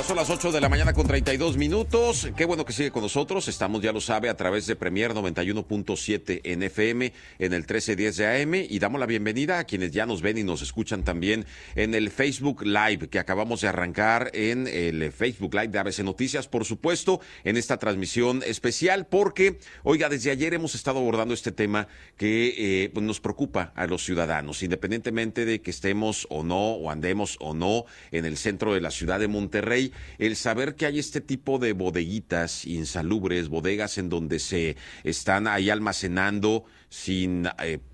Ya son las 8 de la mañana con 32 minutos. Qué bueno que sigue con nosotros. Estamos, ya lo sabe, a través de Premier 91.7 en FM, en el 1310 de AM. Y damos la bienvenida a quienes ya nos ven y nos escuchan también en el Facebook Live, que acabamos de arrancar en el Facebook Live de ABC Noticias, por supuesto, en esta transmisión especial, porque, oiga, desde ayer hemos estado abordando este tema que pues nos preocupa a los ciudadanos, independientemente de que estemos o no, o andemos o no en el centro de la ciudad de Monterrey. El saber que hay este tipo de bodeguitas insalubres, bodegas en donde se están ahí almacenando sin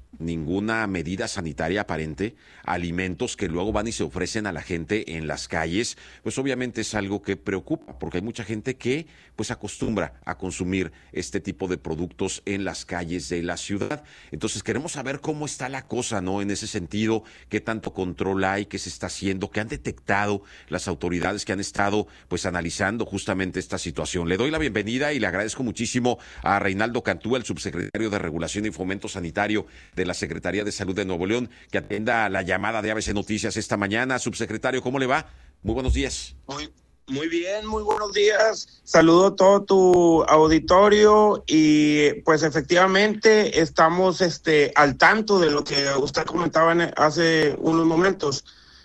ninguna medida sanitaria aparente, alimentos que luego van y se ofrecen a la gente en las calles, pues obviamente es algo que preocupa, porque hay mucha gente que pues acostumbra a consumir este tipo de productos en las calles de la ciudad. Entonces queremos saber cómo está la cosa, ¿no? En ese sentido, qué tanto control hay, qué se está haciendo, qué han detectado las autoridades que han estado pues analizando justamente esta situación. Le doy la bienvenida y le agradezco muchísimo a Reinaldo Cantú, el subsecretario de Regulación y Fomento Sanitario de la Secretaría de Salud de Nuevo León, que atienda la llamada de ABC Noticias esta mañana. Subsecretario, ¿cómo le va? Muy buenos días. Muy bien, muy buenos días. Saludo a todo tu auditorio y pues efectivamente estamos al tanto de lo que usted comentaba hace unos momentos.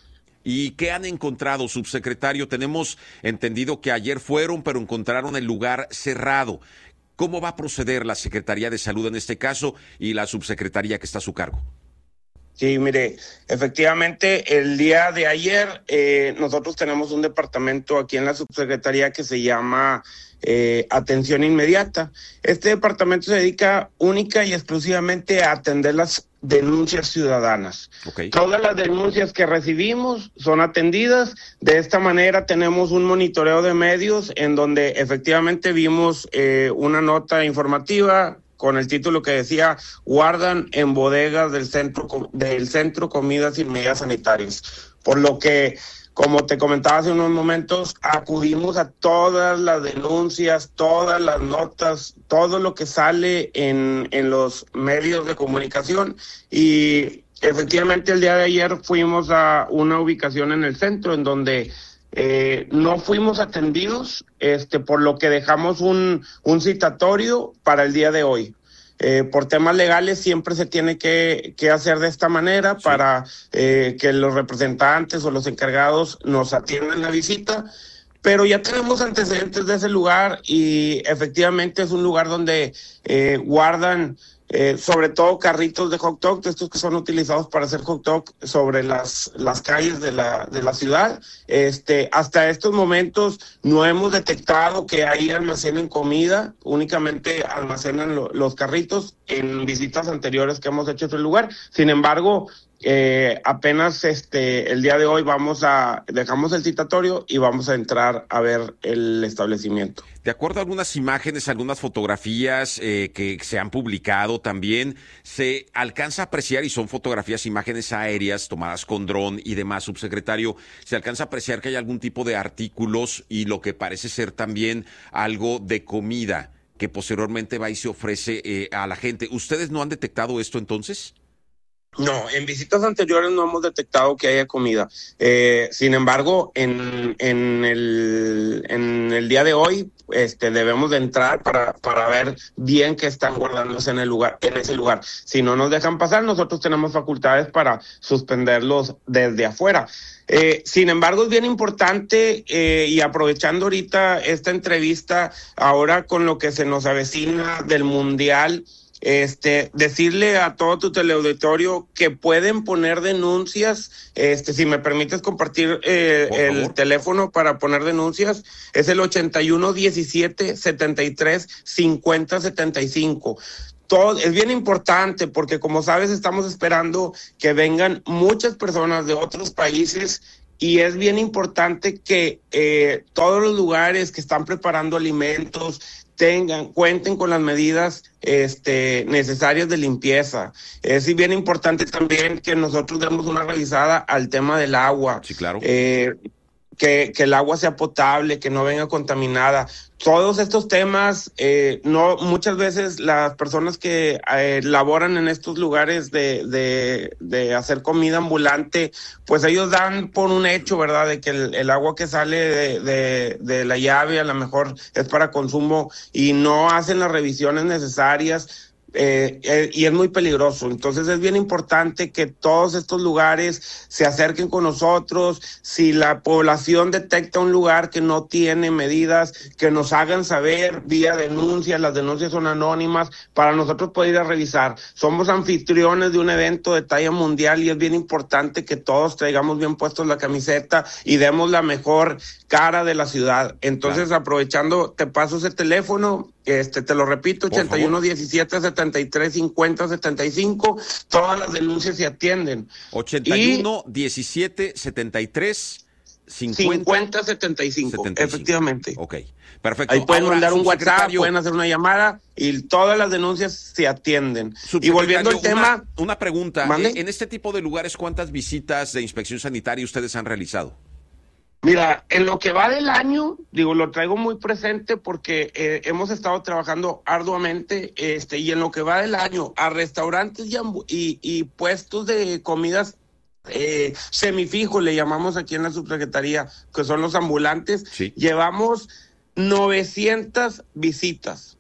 ¿Y qué han encontrado, subsecretario? Tenemos entendido que ayer fueron, pero encontraron el lugar cerrado. ¿Cómo va a proceder la Secretaría de Salud en este caso y la subsecretaría que está a su cargo? Sí, mire, efectivamente el día de ayer nosotros tenemos un departamento aquí en la subsecretaría que se llama Atención Inmediata. Este departamento se dedica única y exclusivamente a atender las denuncias ciudadanas. Okay. Todas las denuncias que recibimos son atendidas. De esta manera tenemos un monitoreo de medios en donde efectivamente vimos una nota informativa con el título que decía: guardan en bodegas del centro comidas y medidas sanitarias. Por lo que, como te comentaba hace unos momentos, acudimos a todas las denuncias, todas las notas, todo lo que sale en los medios de comunicación, y efectivamente el día de ayer fuimos a una ubicación en el centro en donde no fuimos atendidos, por lo que dejamos un citatorio para el día de hoy. Por temas legales siempre se tiene que hacer de esta manera, sí, para que los representantes o los encargados nos atiendan la visita, pero ya tenemos antecedentes de ese lugar y efectivamente es un lugar donde guardan sobre todo carritos de hot dog, de estos que son utilizados para hacer hot dog sobre las calles de la ciudad. Hasta estos momentos no hemos detectado que ahí almacenen comida, únicamente almacenan los carritos en visitas anteriores que hemos hecho a ese lugar. Sin embargo, apenas el día de hoy dejamos el citatorio y vamos a entrar a ver el establecimiento. De acuerdo a algunas imágenes, algunas fotografías que se han publicado también, se alcanza a apreciar, y son fotografías, imágenes aéreas tomadas con dron y demás, subsecretario, se alcanza a apreciar que hay algún tipo de artículos y lo que parece ser también algo de comida que posteriormente va y se ofrece a la gente. ¿Ustedes no han detectado esto entonces? No, en visitas anteriores no hemos detectado que haya comida. Sin embargo, en el día de hoy debemos de entrar para ver bien qué están guardándose en ese lugar. Si no nos dejan pasar, nosotros tenemos facultades para suspenderlos desde afuera. Sin embargo, es bien importante, y aprovechando ahorita esta entrevista, ahora con lo que se nos avecina del Mundial, decirle a todo tu teleauditorio que pueden poner denuncias. Si me permites compartir el teléfono para poner denuncias, es el 81 17 73 50 75. Es bien importante porque, como sabes, estamos esperando que vengan muchas personas de otros países y es bien importante que todos los lugares que están preparando alimentos cuenten con las medidas necesarias de limpieza. Es bien importante también que nosotros demos una revisada al tema del agua. Sí, claro. que el agua sea potable, que no venga contaminada. Todos estos temas, no, muchas veces las personas que laboran en estos lugares de hacer comida ambulante, pues ellos dan por un hecho, ¿verdad?, de que el agua que sale de la llave a lo mejor es para consumo y no hacen las revisiones necesarias. Y es muy peligroso. Entonces es bien importante que todos estos lugares se acerquen con nosotros. Si la población detecta un lugar que no tiene medidas, que nos hagan saber vía denuncia. Las denuncias son anónimas para nosotros poder ir a revisar. Somos anfitriones de un evento de talla mundial y es bien importante que todos traigamos bien puestos la camiseta y demos la mejor cara de la ciudad. Entonces, claro, aprovechando, te paso ese teléfono, te lo repito, 81 17 73 50 75, todas las denuncias se atienden. 81 17 73 50 75, efectivamente. Ok, perfecto. Ahí pueden mandar un WhatsApp, pueden hacer una llamada y todas las denuncias se atienden. Y volviendo al tema... Una pregunta, en este tipo de lugares, ¿cuántas visitas de inspección sanitaria ustedes han realizado? Mira, en lo que va del año, lo traigo muy presente porque hemos estado trabajando arduamente, y en lo que va del año, a restaurantes y puestos de comidas semifijos, le llamamos aquí en la subsecretaría, que son los ambulantes, sí, llevamos 900 visitas,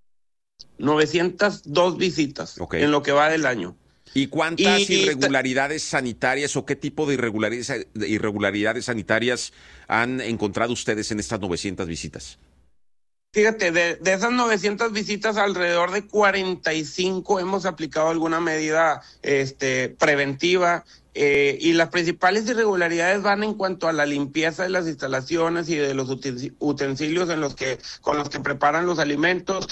902 visitas, en lo que va del año. ¿Y cuántas irregularidades sanitarias o qué tipo de irregularidades sanitarias han encontrado ustedes en estas 900 visitas? Fíjate, de esas 900 visitas, alrededor de 45 hemos aplicado alguna medida preventiva. Y las principales irregularidades van en cuanto a la limpieza de las instalaciones y de los utensilios con los que preparan los alimentos.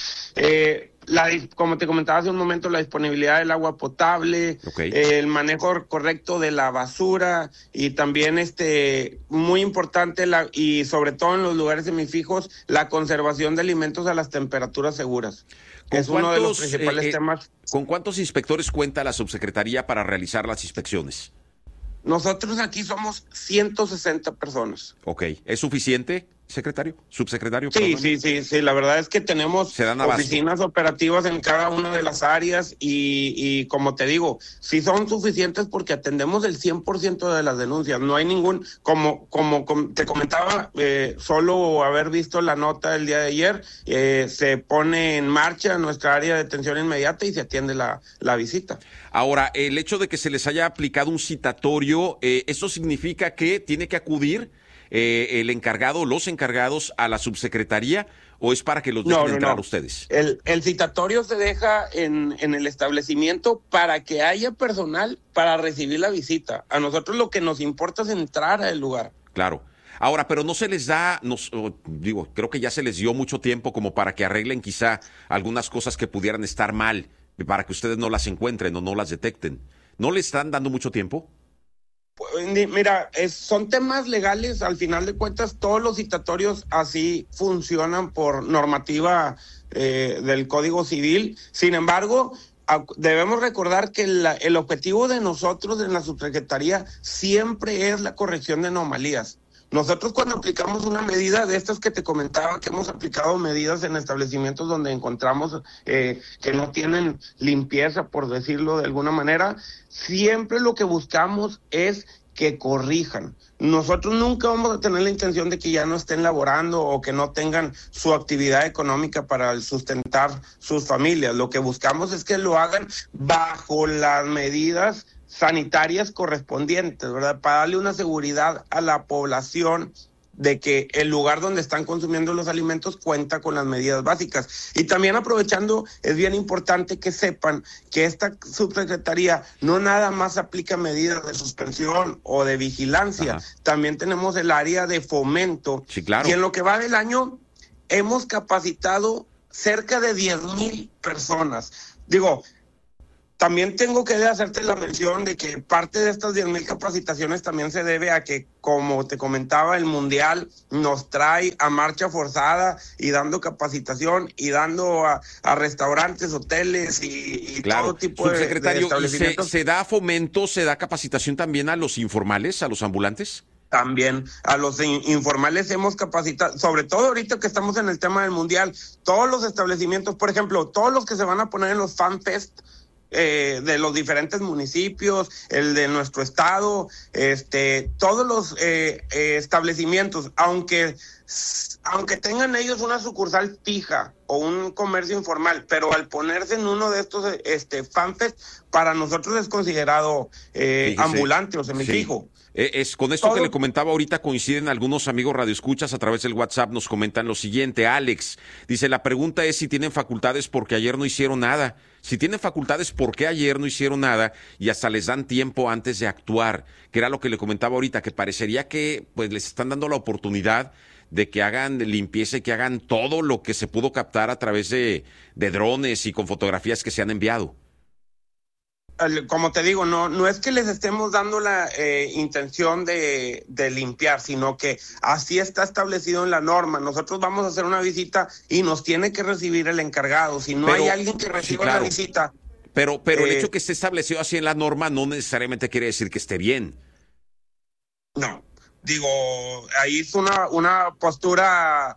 Como te comentaba hace un momento, la disponibilidad del agua potable, el manejo correcto de la basura y también muy importante y sobre todo en los lugares semifijos, la conservación de alimentos a las temperaturas seguras. Es uno de los principales temas. ¿Con cuántos inspectores cuenta la subsecretaría para realizar las inspecciones? Nosotros aquí somos 160 personas. Ok, ¿es suficiente, subsecretario? Sí, la verdad es que tenemos oficinas operativas en cada una de las áreas y como te digo, sí son suficientes porque atendemos el 100% de las denuncias. No hay ningún, como te comentaba, solo haber visto la nota el día de ayer, se pone en marcha nuestra área de atención inmediata y se atiende la visita. Ahora, el hecho de que se les haya aplicado un citatorio, ¿eso significa que tiene que acudir el encargado, los encargados a la subsecretaría, o es para que los dejen entrar ustedes? El citatorio se deja en el establecimiento para que haya personal para recibir la visita. A nosotros lo que nos importa es entrar al lugar. Claro. Ahora, pero no se les da, creo que ya se les dio mucho tiempo como para que arreglen quizá algunas cosas que pudieran estar mal, para que ustedes no las encuentren o no las detecten. ¿No le están dando mucho tiempo? Mira, son temas legales. Al final de cuentas, todos los citatorios así funcionan por normativa del Código Civil. Sin embargo, debemos recordar que el objetivo de nosotros en la subsecretaría siempre es la corrección de anomalías. Nosotros cuando aplicamos una medida de estas que te comentaba, que hemos aplicado medidas en establecimientos donde encontramos que no tienen limpieza, por decirlo de alguna manera, siempre lo que buscamos es que corrijan. Nosotros nunca vamos a tener la intención de que ya no estén laborando o que no tengan su actividad económica para sustentar sus familias. Lo que buscamos es que lo hagan bajo las medidas sanitarias correspondientes, ¿verdad? Para darle una seguridad a la población de que el lugar donde están consumiendo los alimentos cuenta con las medidas básicas. Y también aprovechando, es bien importante que sepan que esta subsecretaría no nada más aplica medidas de suspensión o de vigilancia, también tenemos el área de fomento. Sí, claro. Y en lo que va del año hemos capacitado cerca de 10,000 personas. También tengo que hacerte la mención de que parte de estas 10,000 capacitaciones también se debe a que, como te comentaba, el Mundial nos trae a marcha forzada y dando capacitación y dando a restaurantes, hoteles y claro, todo tipo de establecimientos. ¿Se da fomento, se da capacitación también a los informales, a los ambulantes? También a los informales hemos capacitado, sobre todo ahorita que estamos en el tema del mundial, todos los establecimientos, por ejemplo, todos los que se van a poner en los FanFest de los diferentes municipios, el de nuestro estado, todos los establecimientos, aunque tengan ellos una sucursal fija o un comercio informal, pero al ponerse en uno de estos FanFest, para nosotros es considerado ambulante o semifijo. Sí. Es con esto que le comentaba ahorita, coinciden algunos amigos radioescuchas a través del WhatsApp, nos comentan lo siguiente. Alex dice, la pregunta es si tienen facultades porque ayer no hicieron nada. Si tienen facultades, ¿por qué ayer no hicieron nada? Y hasta les dan tiempo antes de actuar, que era lo que le comentaba ahorita, que parecería que pues les están dando la oportunidad de que hagan limpieza y que hagan todo lo que se pudo captar a través de drones y con fotografías que se han enviado. Como te digo, no es que les estemos dando la intención de limpiar, sino que así está establecido en la norma. Nosotros vamos a hacer una visita y nos tiene que recibir el encargado. Si no hay alguien que reciba la visita... Pero el hecho que esté establecido así en la norma no necesariamente quiere decir que esté bien. No, digo, ahí es una postura...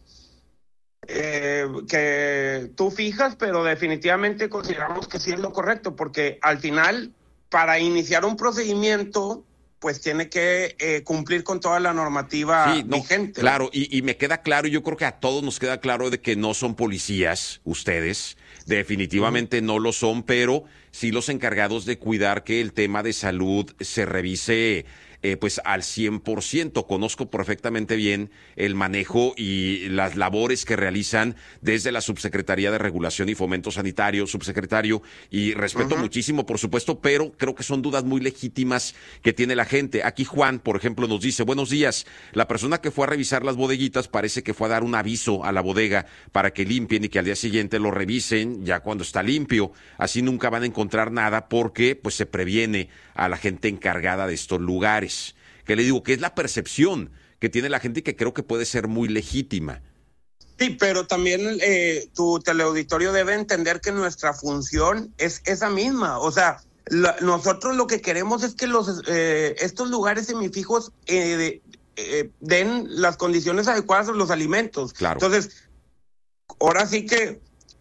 que tú fijas, pero definitivamente consideramos que sí es lo correcto, porque al final, para iniciar un procedimiento, pues tiene que cumplir con toda la normativa vigente. Claro, y me queda claro, yo creo que a todos nos queda claro de que no son policías ustedes, definitivamente no lo son, pero sí los encargados de cuidar que el tema de salud se revise pues al 100%. Conozco perfectamente bien el manejo y las labores que realizan desde la Subsecretaría de Regulación y Fomento Sanitario, subsecretario, y respeto muchísimo, por supuesto, pero creo que son dudas muy legítimas que tiene la gente. Aquí Juan, por ejemplo, nos dice, buenos días, la persona que fue a revisar las bodeguitas parece que fue a dar un aviso a la bodega para que limpien y que al día siguiente lo revisen ya cuando está limpio. Así nunca van a encontrar nada porque pues se previene a la gente encargada de estos lugares. Que le digo que es la percepción que tiene la gente y que creo que puede ser muy legítima. Sí, pero también tu teleauditorio debe entender que nuestra función es esa misma. O sea, nosotros lo que queremos es que estos lugares semifijos den las condiciones adecuadas a los alimentos. Claro. Entonces, ahora sí que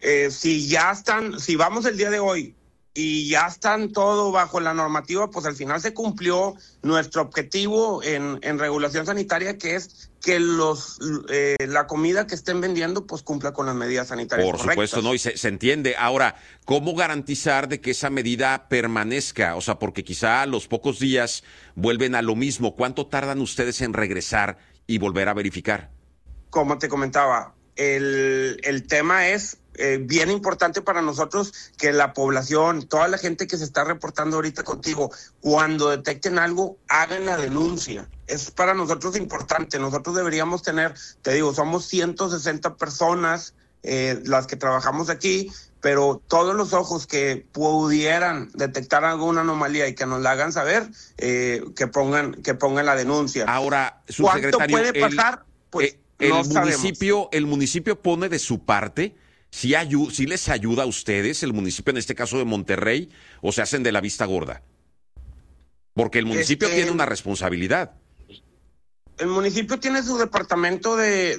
si vamos el día de hoy y ya están todo bajo la normativa, pues al final se cumplió nuestro objetivo en regulación sanitaria, que es que la comida que estén vendiendo pues cumpla con las medidas sanitarias Por correctas. supuesto, no, y se entiende. Ahora, ¿cómo garantizar de que esa medida permanezca? O sea, porque quizá a los pocos días vuelven a lo mismo. ¿Cuánto tardan ustedes en regresar y volver a verificar? Como te comentaba, el tema es bien importante para nosotros que la población, toda la gente que se está reportando ahorita contigo, cuando detecten algo, hagan la denuncia. Es para nosotros importante. Nosotros deberíamos tener, te digo, somos 160 personas las que trabajamos aquí, pero todos los ojos que pudieran detectar alguna anomalía y que nos la hagan saber, que pongan la denuncia. Ahora, subsecretario, ¿cuánto puede pasar? Pues el municipio pone de su parte. ¿Sí les ayuda a ustedes, el municipio, en este caso de Monterrey, o se hacen de la vista gorda? Porque el municipio tiene una responsabilidad. El municipio tiene su departamento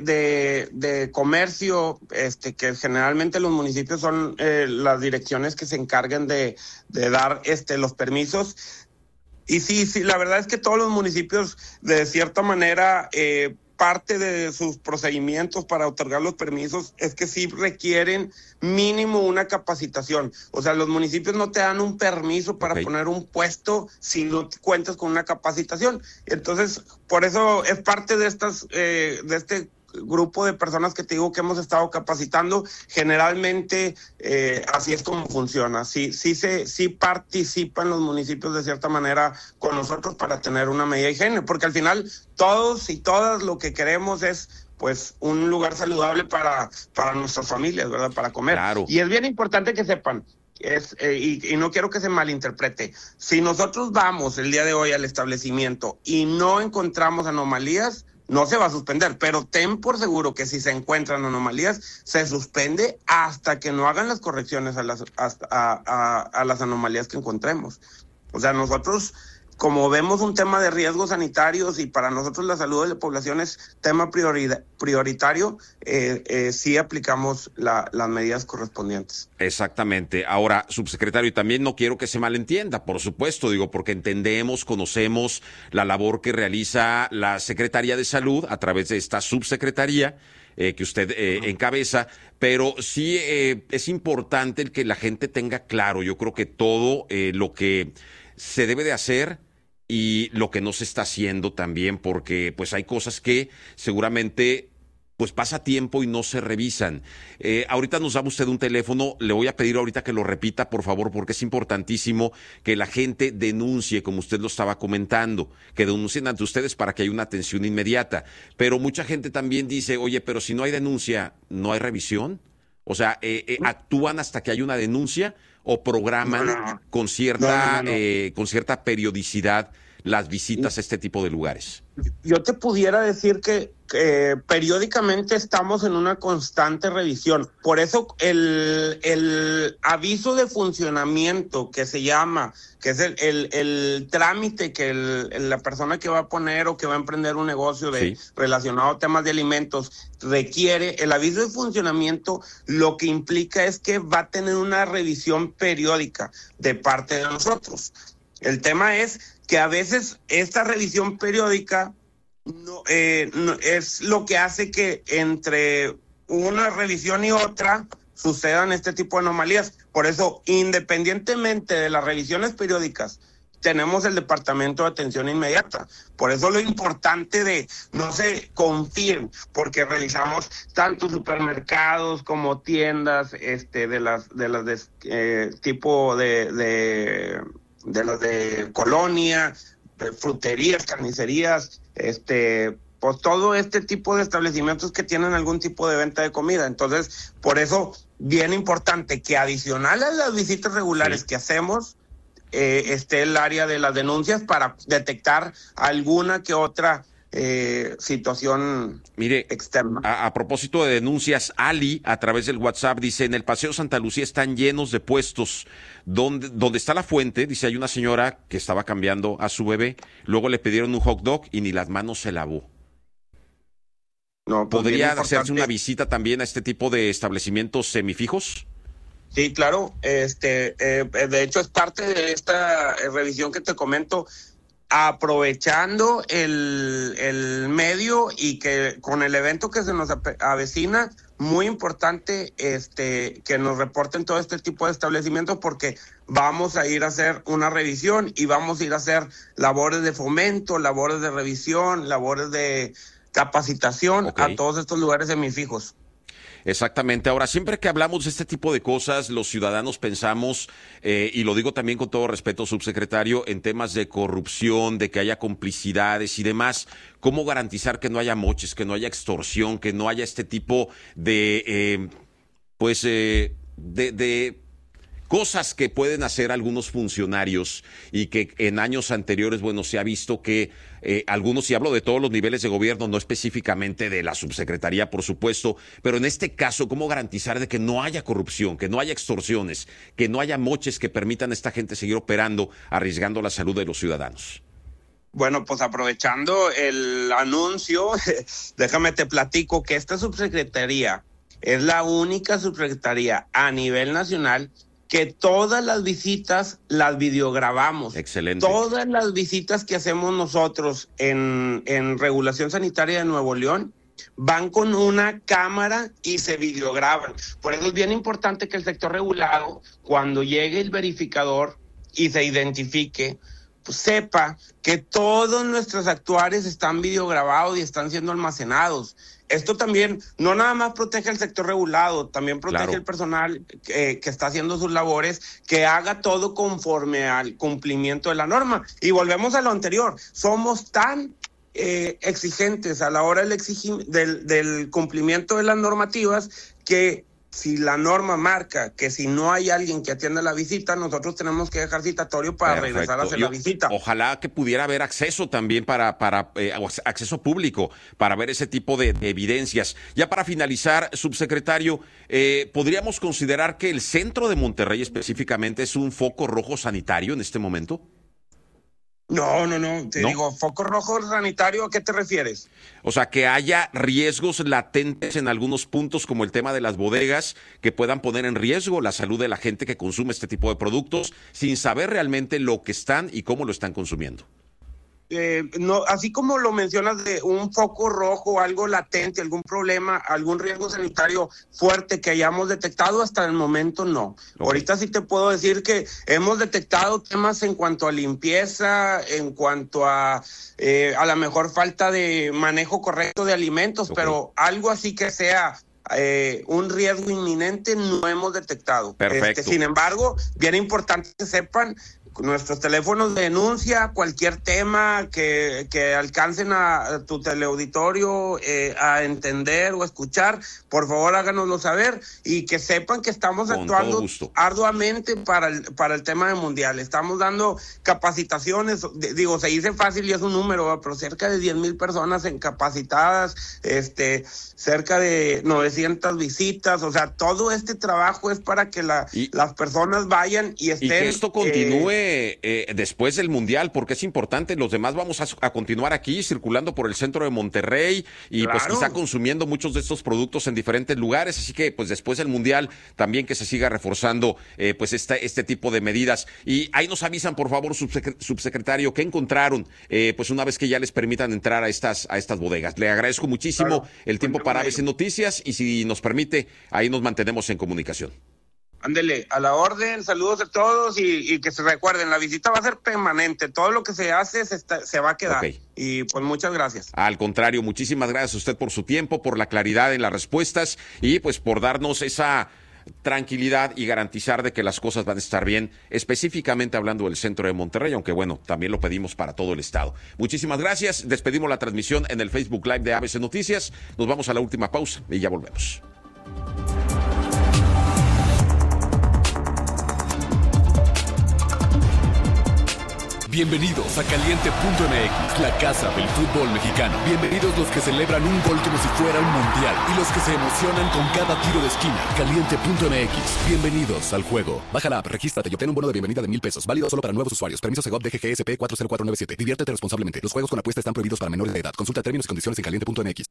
de comercio, que generalmente los municipios son las direcciones que se encargan de dar los permisos. Y sí, la verdad es que todos los municipios, de cierta manera, parte de sus procedimientos para otorgar los permisos es que sí requieren mínimo una capacitación. O sea, los municipios no te dan un permiso para poner un puesto si no cuentas con una capacitación. Entonces, por eso es parte de este grupo de personas que te digo que hemos estado capacitando. Generalmente así es como funciona. Sí participan los municipios de cierta manera con nosotros para tener una medida de higiene, porque al final todos y todas lo que queremos es pues un lugar saludable para nuestras familias, ¿verdad? Para comer. Claro. Y es bien importante que sepan, y no quiero que se malinterprete, si nosotros vamos el día de hoy al establecimiento y no encontramos anomalías, no se va a suspender, pero ten por seguro que si se encuentran anomalías, se suspende hasta que no hagan las correcciones a las anomalías que encontremos. O sea, nosotros como vemos un tema de riesgos sanitarios y para nosotros la salud de la población es tema prioritario, sí aplicamos las medidas correspondientes. Exactamente. Ahora, subsecretario, también no quiero que se malentienda, por supuesto, digo, porque entendemos, conocemos la labor que realiza la Secretaría de Salud a través de esta subsecretaría que usted encabeza, pero sí es importante el que la gente tenga claro, yo creo que todo lo que se debe de hacer y lo que no se está haciendo también, porque pues hay cosas que seguramente pues pasa tiempo y no se revisan. Ahorita nos da usted un teléfono, le voy a pedir ahorita que lo repita, por favor, porque es importantísimo que la gente denuncie, como usted lo estaba comentando, que denuncien ante ustedes para que haya una atención inmediata. Pero mucha gente también dice, oye, pero si no hay denuncia, ¿no hay revisión? O sea, ¿actúan hasta que hay una denuncia o programan con cierta periodicidad las visitas a este tipo de lugares? Yo te pudiera decir que periódicamente estamos en una constante revisión. Por eso el aviso de funcionamiento que se llama, que es el trámite que la persona que va a poner o que va a emprender un negocio relacionado a temas de alimentos requiere, el aviso de funcionamiento lo que implica es que va a tener una revisión periódica de parte de nosotros. El tema es que a veces esta revisión periódica no es lo que hace que entre una revisión y otra sucedan este tipo de anomalías. Por eso, independientemente de las revisiones periódicas, tenemos el Departamento de Atención Inmediata. Por eso lo importante de no se confíen, porque realizamos tanto supermercados como tiendas de las tipo de las de colonia, fruterías, carnicerías, pues todo este tipo de establecimientos que tienen algún tipo de venta de comida. Entonces, por eso, bien importante que adicional a las visitas regulares que hacemos, esté el área de las denuncias para detectar alguna que otra situación externa. A propósito de denuncias, Ali, a través del WhatsApp, dice, en el Paseo Santa Lucía están llenos de puestos. Donde está la fuente, dice, hay una señora que estaba cambiando a su bebé, luego le pidieron un hot dog y ni las manos se lavó. No, pues ¿podría hacerse una visita también a este tipo de establecimientos semifijos? Sí, claro. De hecho, es parte de esta revisión que te comento, aprovechando el medio y que con el evento que se nos avecina, muy importante que nos reporten todo este tipo de establecimientos, porque vamos a ir a hacer una revisión y vamos a ir a hacer labores de fomento, labores de revisión, labores de capacitación a todos estos lugares semifijos. Exactamente. Ahora, siempre que hablamos de este tipo de cosas, los ciudadanos pensamos, y lo digo también con todo respeto, subsecretario, en temas de corrupción, de que haya complicidades y demás. ¿Cómo garantizar que no haya moches, que no haya extorsión, que no haya este tipo de, de cosas que pueden hacer algunos funcionarios y que en años anteriores, bueno, se ha visto que algunos, y hablo de todos los niveles de gobierno, no específicamente de la subsecretaría, por supuesto, pero en este caso, ¿cómo garantizar de que no haya corrupción, que no haya extorsiones, que no haya moches que permitan a esta gente seguir operando, arriesgando la salud de los ciudadanos? Bueno, pues aprovechando el anuncio, déjame te platico que esta subsecretaría es la única subsecretaría a nivel nacional que todas las visitas las videograbamos. Excelente. Todas las visitas que hacemos nosotros en Regulación Sanitaria de Nuevo León van con una cámara y se videograban. Por eso es bien importante que el sector regulado, cuando llegue el verificador y se identifique, pues sepa que todos nuestros actuarios están videograbados y están siendo almacenados. Esto también no nada más protege al sector regulado, también protege al personal que está haciendo sus labores, que haga todo conforme al cumplimiento de la norma. Y volvemos a lo anterior, somos tan exigentes a la hora del cumplimiento de las normativas que si la norma marca que si no hay alguien que atienda la visita, nosotros tenemos que dejar citatorio para regresar a hacer la visita. Ojalá que pudiera haber acceso también para acceso público, para ver ese tipo de evidencias. Ya para finalizar, subsecretario, ¿podríamos considerar que el centro de Monterrey específicamente es un foco rojo sanitario en este momento? No, te ¿No? digo, foco rojo sanitario, ¿a qué te refieres? O sea, que haya riesgos latentes en algunos puntos, como el tema de las bodegas, que puedan poner en riesgo la salud de la gente que consume este tipo de productos sin saber realmente lo que están y cómo lo están consumiendo. No, así como lo mencionas de un foco rojo, algo latente, algún problema, algún riesgo sanitario fuerte que hayamos detectado, hasta el momento no. Okay. Ahorita sí te puedo decir que hemos detectado temas en cuanto a limpieza, en cuanto a la mejor falta de manejo correcto de alimentos, okay, pero algo así que sea un riesgo inminente no hemos detectado. Perfecto. Sin embargo, bien importante que sepan nuestros teléfonos de denuncia, cualquier tema que alcancen a tu teleauditorio a entender o escuchar, por favor háganoslo saber y que sepan que estamos actuando arduamente para el tema del Mundial. Estamos dando capacitaciones, digo, se dice fácil y es un número, pero cerca de 10,000 personas capacitadas, cerca de 900 visitas, o sea, todo este trabajo es para que las personas vayan y estén... Y que esto continúe después del Mundial, porque es importante. Los demás vamos a continuar aquí circulando por el centro de Monterrey y claro, pues quizá consumiendo muchos de estos productos en diferentes lugares, así que pues después del Mundial también que se siga reforzando pues este tipo de medidas. Y ahí nos avisan, por favor, subsecretario, ¿qué encontraron pues una vez que ya les permitan entrar a estas bodegas? Le agradezco muchísimo el tiempo para ABC Noticias y si nos permite, ahí nos mantenemos en comunicación. Ándele, a la orden, saludos a todos y que se recuerden, la visita va a ser permanente, todo lo que se hace se va a quedar. Okay. Y pues muchas gracias. Al contrario, muchísimas gracias a usted por su tiempo, por la claridad en las respuestas y pues por darnos esa tranquilidad y garantizar de que las cosas van a estar bien, específicamente hablando del centro de Monterrey, aunque bueno, también lo pedimos para todo el estado. Muchísimas gracias, despedimos la transmisión en el Facebook Live de ABC Noticias, nos vamos a la última pausa y ya volvemos. Bienvenidos a Caliente.mx, la casa del fútbol mexicano. Bienvenidos los que celebran un gol como si fuera un mundial y los que se emocionan con cada tiro de esquina. Caliente.mx, bienvenidos al juego. Baja la app, regístrate y obtén un bono de bienvenida de $1,000. Válido solo para nuevos usuarios. Permiso Segov DGGSP 40497. Diviértete responsablemente. Los juegos con apuesta están prohibidos para menores de edad. Consulta términos y condiciones en Caliente.mx.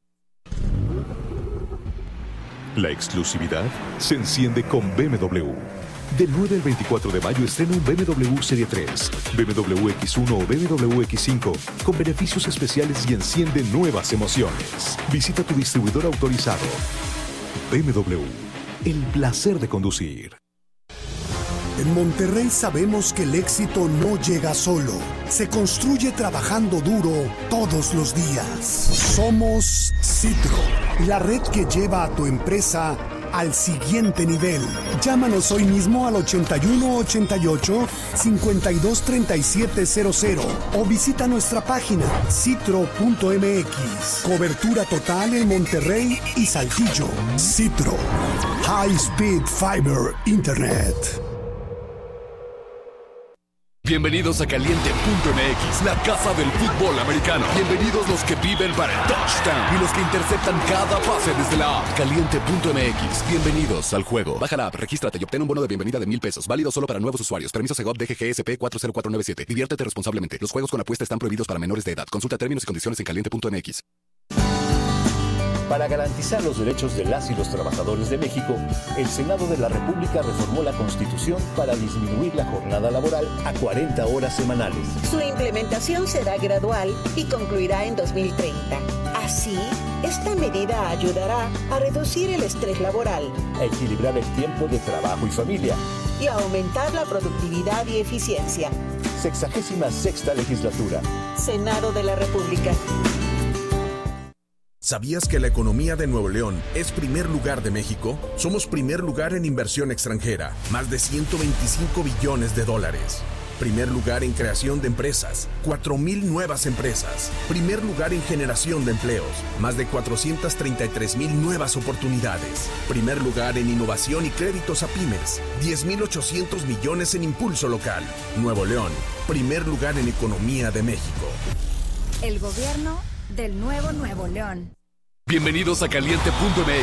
La exclusividad se enciende con BMW. Del 9 al 24 de mayo estrena un BMW Serie 3, BMW X1 o BMW X5 con beneficios especiales y enciende nuevas emociones. Visita tu distribuidor autorizado. BMW, el placer de conducir. En Monterrey sabemos que el éxito no llega solo, se construye trabajando duro todos los días. Somos Citro, la red que lleva a tu empresa al siguiente nivel. Llámanos hoy mismo al 8188-523700 o visita nuestra página citro.mx. Cobertura total en Monterrey y Saltillo. Citro, High Speed Fiber Internet. Bienvenidos a Caliente.mx, la casa del fútbol americano. Bienvenidos los que viven para el touchdown y los que interceptan cada pase desde la app. Caliente.mx, bienvenidos al juego. Baja la app, regístrate y obtén un bono de bienvenida de $1,000. Válido solo para nuevos usuarios. Permiso Segov DGGSP 40497. Diviértete responsablemente. Los juegos con apuesta están prohibidos para menores de edad. Consulta términos y condiciones en Caliente.mx. Para garantizar los derechos de las y los trabajadores de México, el Senado de la República reformó la Constitución para disminuir la jornada laboral a 40 horas semanales. Su implementación será gradual y concluirá en 2030. Así, esta medida ayudará a reducir el estrés laboral, a equilibrar el tiempo de trabajo y familia y a aumentar la productividad y eficiencia. 66ª legislatura. Senado de la República. ¿Sabías que la economía de Nuevo León es primer lugar de México? Somos primer lugar en inversión extranjera, más de $125 billones. Primer lugar en creación de empresas, 4,000 nuevas empresas. Primer lugar en generación de empleos, más de 433,000 nuevas oportunidades. Primer lugar en innovación y créditos a pymes, 10,800 millones en impulso local. Nuevo León, primer lugar en economía de México. El gobierno del nuevo Nuevo León. Bienvenidos a Caliente.mx,